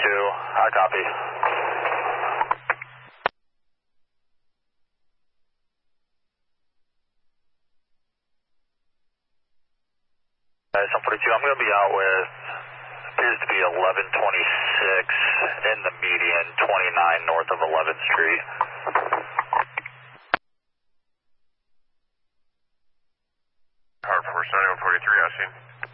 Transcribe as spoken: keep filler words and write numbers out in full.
forty-two, I copy. Uh, Sun forty-two, I'm going to be out with, appears to be eleven twenty-six in the median, twenty-nine north of eleventh Street. Hard Force ninety-one forty-three, I see.